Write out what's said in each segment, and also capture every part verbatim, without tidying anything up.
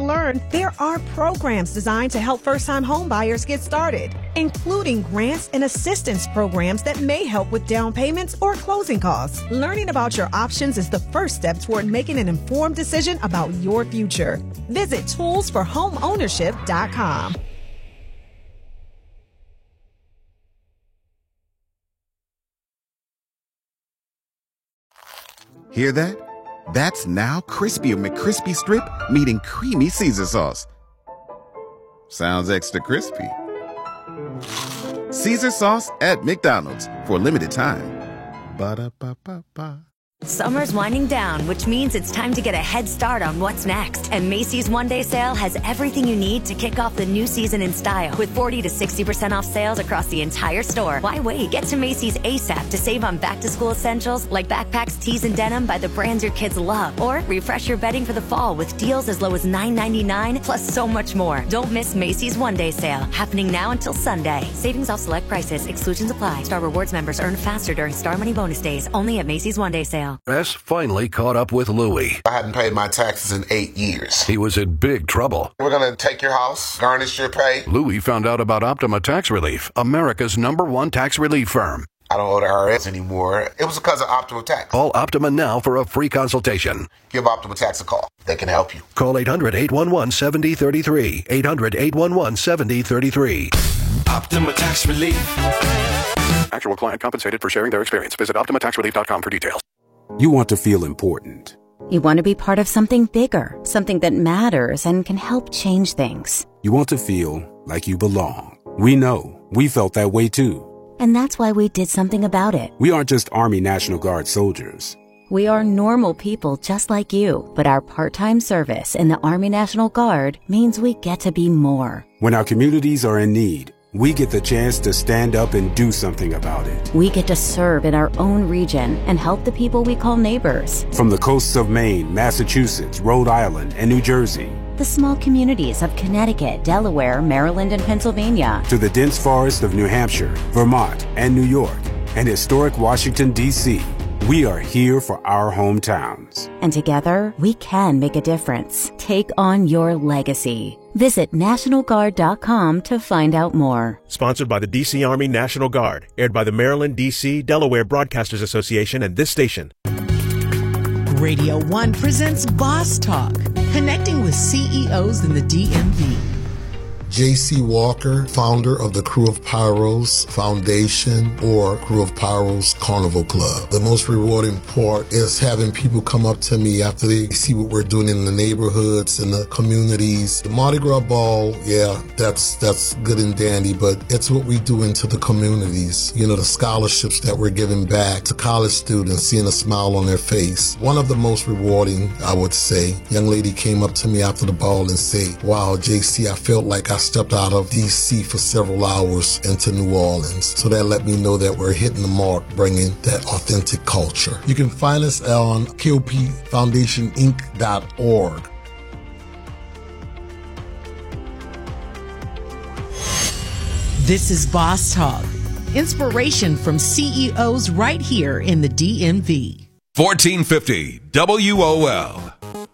learn, there are programs designed to help first-time home buyers get started, including grants and assistance programs that may help with down payments or closing costs. Learning about your options is the first step toward making an informed decision about your future. Visit tools for home ownership dot com. Hear that? That's now Crispy McCrispy Strip meeting creamy Caesar sauce. Sounds extra crispy. Caesar sauce at McDonald's for a limited time. Ba-da-ba-ba-ba. Summer's winding down, which means it's time to get a head start on what's next. And Macy's One Day Sale has everything you need to kick off the new season in style. With forty to sixty percent off sales across the entire store. Why wait? Get to Macy's ASAP to save on back-to-school essentials like backpacks, tees, and denim by the brands your kids love. Or refresh your bedding for the fall with deals as low as nine ninety-nine, plus so much more. Don't miss Macy's One Day Sale, happening now until Sunday. Savings off select prices. Exclusions apply. Star Rewards members earn faster during Star Money bonus days. Only at Macy's One Day Sale. S finally caught up with Louie. I hadn't paid my taxes in eight years. He was in big trouble. We're going to take your house, garnish your pay. Louie found out about Optima Tax Relief, America's number one tax relief firm. I don't owe the I R S anymore. It was because of Optima Tax. Call Optima now for a free consultation. Give Optima Tax a call. They can help you. Call eight hundred, eight one one, seven zero three three. eight hundred, eight one one, seven zero three three. Optima Tax Relief. Actual client compensated for sharing their experience. Visit optima tax relief dot com for details. You want to feel important. You want to be part of something bigger, something that matters and can help change things. You want to feel like you belong. We know. We felt that way too. And that's why we did something about it. We aren't just Army National Guard soldiers. We are normal people just like you, but our part-time service in the Army National Guard means we get to be more. When our communities are in need, we get the chance to stand up and do something about it. We get to serve in our own region and help the people we call neighbors. From the coasts of Maine, Massachusetts, Rhode Island, and New Jersey. The small communities of Connecticut, Delaware, Maryland, and Pennsylvania. To the dense forest of New Hampshire, Vermont, and New York. And historic Washington, D C We are here for our hometowns. And together, we can make a difference. Take on your legacy. Visit National Guard dot com to find out more. Sponsored by the D C Army National Guard. Aired by the Maryland, D C, Delaware Broadcasters Association and this station. Radio One presents Boss Talk, connecting with C E Os in the D M V. J C Walker, founder of the Crew of Pyros Foundation or Crew of Pyros Carnival Club. The most rewarding part is having people come up to me after they see what we're doing in the neighborhoods and the communities. The Mardi Gras Ball, yeah, that's that's good and dandy, but it's what we do into the communities. You know, the scholarships that we're giving back to college students, seeing a smile on their face. One of the most rewarding, I would say, young lady came up to me after the ball and said, wow, J C, I felt like I stepped out of D C for several hours into New Orleans. So that let me know that we're hitting the mark, bringing that authentic culture. You can find us on K O P Foundation Inc dot org. This is Boss Talk, inspiration from C E Os right here in the D M V. fourteen fifty W O L.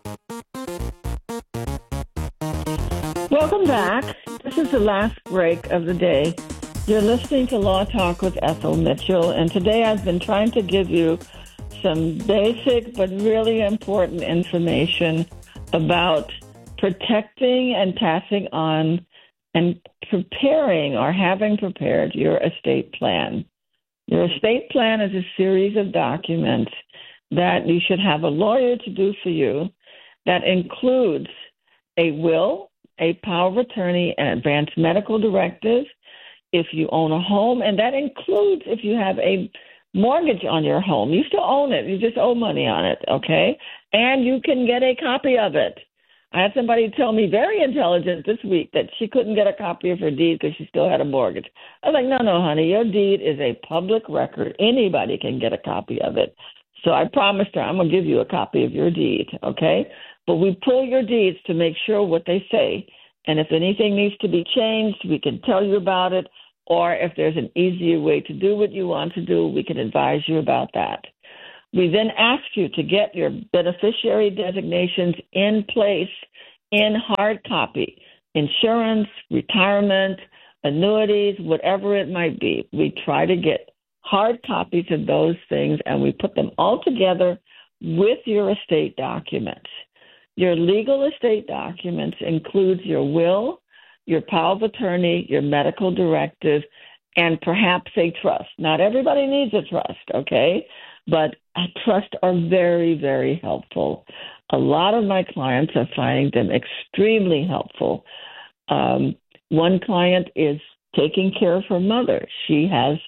Welcome back. This is the last break of the day. You're listening to Law Talk with Ethel Mitchell, and today I've been trying to give you some basic but really important information about protecting and passing on and preparing or having prepared your estate plan. Your estate plan is a series of documents that you should have a lawyer to do for you that includes a will, a power of attorney, an advance medical directive, if you own a home, and that includes if you have a mortgage on your home. You still own it. You just owe money on it, okay? And you can get a copy of it. I had somebody tell me, very intelligent this week, that she couldn't get a copy of her deed because she still had a mortgage. I was like, no, no, honey, your deed is a public record. Anybody can get a copy of it. So I promised her I'm going to give you a copy of your deed, okay? But we pull your deeds to make sure what they say. And if anything needs to be changed, we can tell you about it. Or if there's an easier way to do what you want to do, we can advise you about that. We then ask you to get your beneficiary designations in place in hard copy, insurance, retirement, annuities, whatever it might be. We try to get hard copies of those things, and we put them all together with your estate documents. Your legal estate documents includes your will, your power of attorney, your medical directive, and perhaps a trust. Not everybody needs a trust, okay? But trusts are very, very helpful. A lot of my clients are finding them extremely helpful. Um, one client is taking care of her mother. She has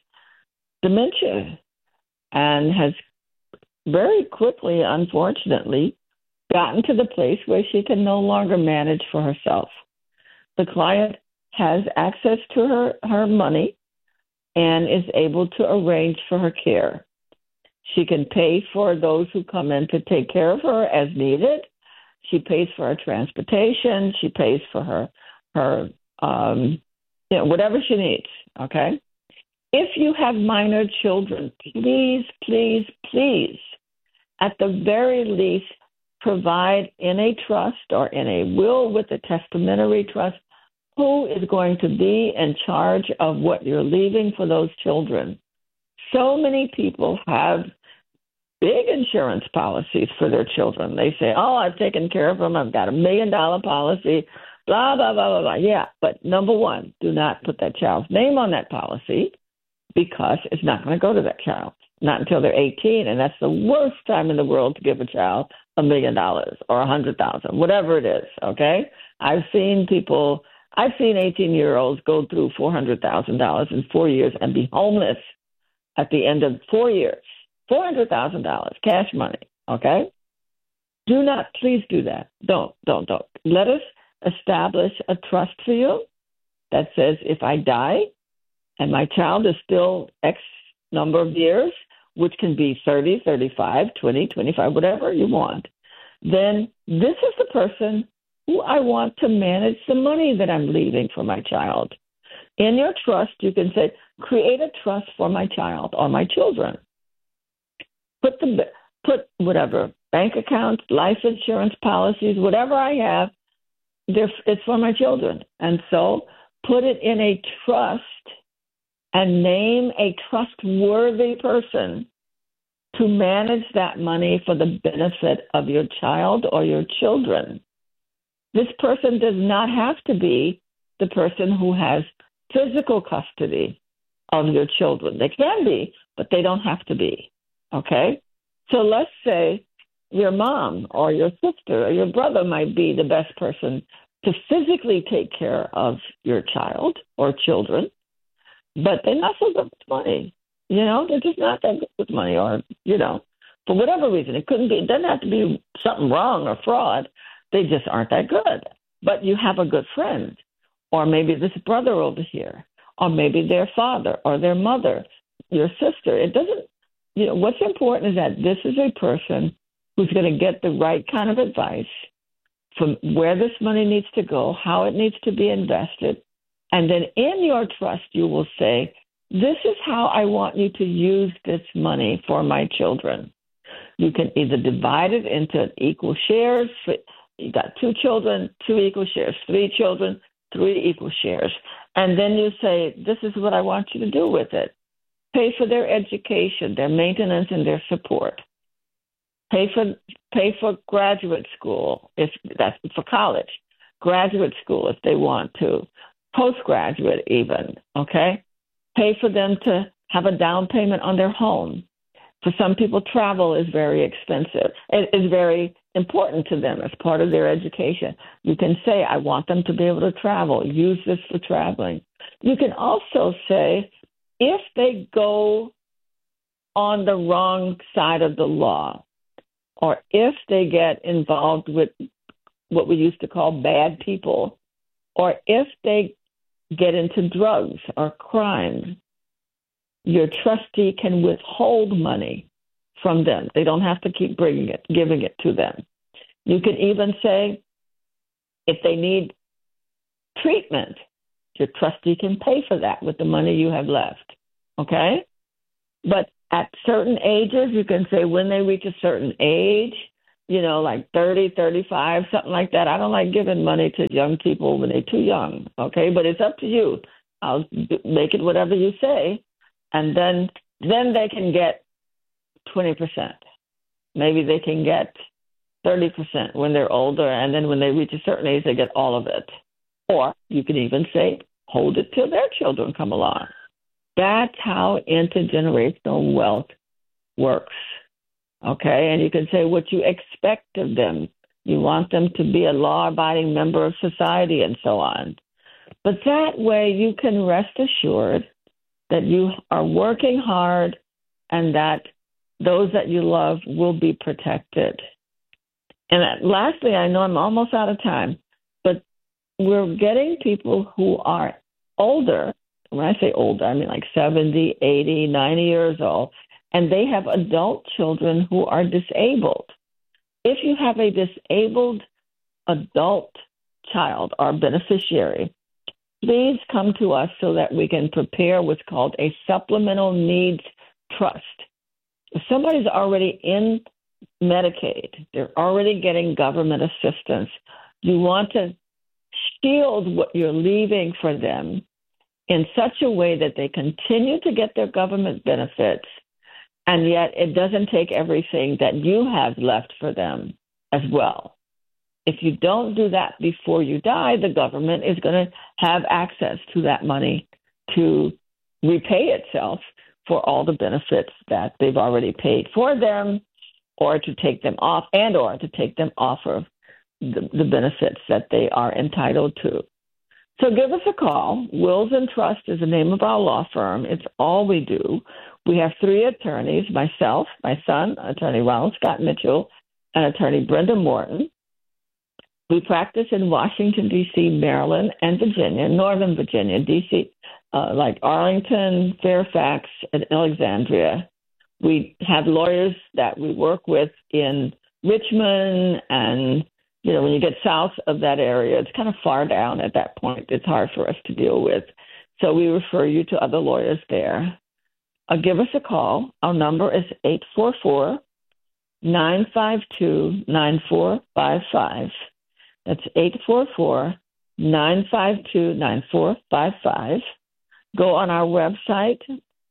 dementia and has very quickly, unfortunately, gotten to the place where she can no longer manage for herself. The client has access to her, her money and is able to arrange for her care. She can pay for those who come in to take care of her as needed. She pays for her transportation. She pays for her, her um, you know, whatever she needs, okay? If you have minor children, please, please, please, at the very least, provide in a trust or in a will with a testamentary trust who is going to be in charge of what you're leaving for those children. So many people have big insurance policies for their children. They say, oh, I've taken care of them. I've got a million dollar policy, blah, blah, blah, blah, blah. Yeah, but number one, do not put that child's name on that policy because it's not going to go to that child, not until they're eighteen. And that's the worst time in the world to give a child a million dollars or a hundred thousand, whatever it is, okay? I've seen people, I've seen eighteen-year-olds go through four hundred thousand dollars in four years and be homeless at the end of four years. four hundred thousand dollars, cash money, okay? Do not, please do that. Don't, don't, don't. Let us establish a trust for you that says if I die and my child is still X number of years, which can be thirty, thirty-five, twenty, twenty-five, whatever you want, then this is the person who I want to manage the money that I'm leaving for my child. In your trust, you can say, create a trust for my child or my children. Put the put whatever, bank accounts, life insurance policies, whatever I have, it's for my children. And so put it in a trust and name a trustworthy person to manage that money for the benefit of your child or your children. This person does not have to be the person who has physical custody of your children. They can be, but they don't have to be. Okay? So let's say your mom or your sister or your brother might be the best person to physically take care of your child or children, but they're not so good with money. You know, they're just not that good with money, or, you know, for whatever reason. It couldn't be, it doesn't have to be something wrong or fraud. They just aren't that good. But you have a good friend, or maybe this brother over here, or maybe their father or their mother, your sister. It doesn't, you know, what's important is that this is a person who's going to get the right kind of advice from where this money needs to go, how it needs to be invested. And then in your trust, you will say, this is how I want you to use this money for my children. You can either divide it into equal shares. You got two children, two equal shares, three children, three equal shares. And then you say, this is what I want you to do with it. Pay for their education, their maintenance, and their support. Pay for pay for graduate school, if that's for college, graduate school if they want to, postgraduate even, okay? Pay for them to have a down payment on their home. For some people, travel is very expensive. It is very important to them as part of their education. You can say, I want them to be able to travel. Use this for traveling. You can also say, if they go on the wrong side of the law, or if they get involved with what we used to call bad people, or if they get into drugs or crime, your trustee can withhold money from them. They don't have to keep bringing it, giving it to them. You can even say, if they need treatment, your trustee can pay for that with the money you have left, okay? But at certain ages, you can say when they reach a certain age, you know, like thirty, thirty-five, something like that. I don't like giving money to young people when they're too young, okay? But it's up to you. I'll make it whatever you say, and then then they can get twenty percent. Maybe they can get thirty percent when they're older, and then when they reach a certain age, they get all of it. Or you can even say, hold it till their children come along. That's how intergenerational wealth works, okay? And you can say what you expect of them. You want them to be a law-abiding member of society and so on. But that way you can rest assured that you are working hard and that those that you love will be protected. And that, lastly, I know I'm almost out of time, but we're getting people who are older. When I say older, I mean like seventy, eighty, ninety years old, and they have adult children who are disabled. If you have a disabled adult child or beneficiary, please come to us so that we can prepare what's called a supplemental needs trust. If somebody's already in Medicaid, they're already getting government assistance, you want to shield what you're leaving for them in such a way that they continue to get their government benefits, and yet it doesn't take everything that you have left for them as well. If you don't do that before you die, the government is going to have access to that money to repay itself for all the benefits that they've already paid for them, or to take them off, and or to take them off of the, the benefits that they are entitled to. So give us a call. Wills and Trust is the name of our law firm. It's all we do. We have three attorneys, myself, my son, Attorney Ronald Scott Mitchell, and Attorney Brenda Morton. We practice in Washington, D C, Maryland, and Virginia, Northern Virginia, D C, uh, like Arlington, Fairfax, and Alexandria. We have lawyers that we work with in Richmond, and, you know, when you get south of that area, it's kind of far down at that point. It's hard for us to deal with. So we refer you to other lawyers there. Uh, give us a call. Our number is eight four four, nine five two, nine four five five. That's eight four four, nine five two, nine four five five. Go on our website.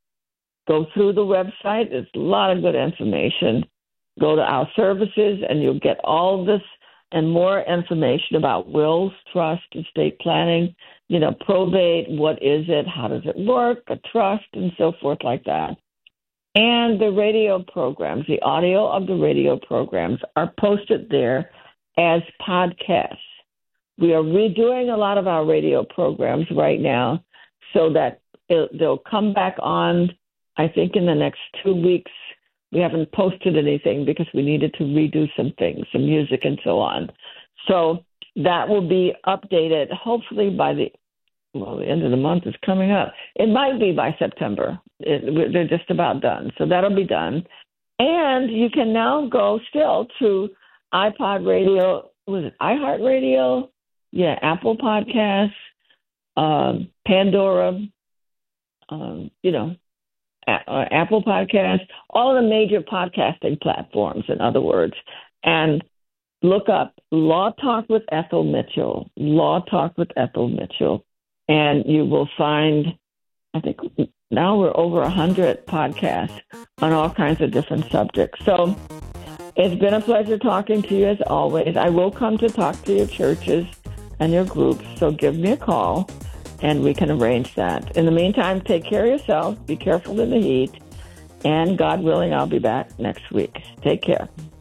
Go through the website. There's a lot of good information. Go to our services, and you'll get all this and more information about wills, trust, estate planning, you know, probate, what is it, how does it work, a trust, and so forth like that. And the radio programs, the audio of the radio programs are posted there as podcasts. We are redoing a lot of our radio programs right now so that it, they'll come back on, I think, in the next two weeks. We haven't posted anything because we needed to redo some things, some music and so on. So that will be updated hopefully by the, well, the end of the month is coming up. It might be by September. It, they're just about done. So that'll be done. And you can now go still to iPod Radio, was it iHeartRadio? Yeah, Apple Podcasts, um, Pandora, um, you know, Uh, Apple Podcasts, all of the major podcasting platforms, in other words, and look up Law Talk with Ethel Mitchell, Law Talk with Ethel Mitchell, and you will find, I think now we're over one hundred podcasts on all kinds of different subjects. So it's been a pleasure talking to you as always. I will come to talk to your churches and your groups, so give me a call, and we can arrange that. In the meantime, take care of yourself. Be careful in the heat. And God willing, I'll be back next week. Take care.